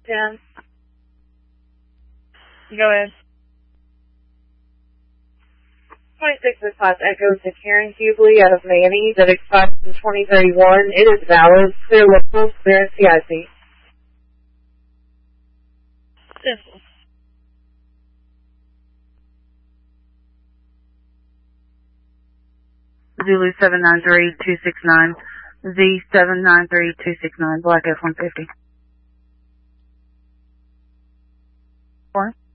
10. Go ahead. 26 is class Echo to Karen Hubley out of Manny that expires in 2031. It is valid. Clear local, clear CIC. Simple. Zulu 793-269, Z 793-269, Black F-150. 4.